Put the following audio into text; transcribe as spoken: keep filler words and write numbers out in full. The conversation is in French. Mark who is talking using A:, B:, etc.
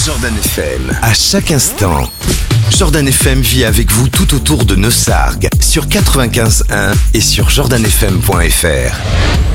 A: Jordan F M, à chaque instant. Jordan F M vit avec vous tout autour de Neussargues, sur quatre-vingt-quinze point un et sur jordan f m point f r.